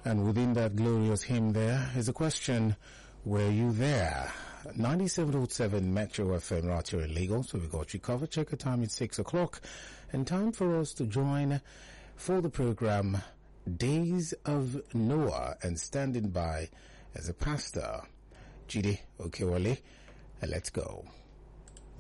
And within that glorious hymn there is a question, were you there? 97.7 Metro FM right here in Lagos. So we got you covered. Check the time, it's 6 o'clock. And time for us to join for the program Days of Noah. And standing by as a pastor, Jide Okewale. Let's go.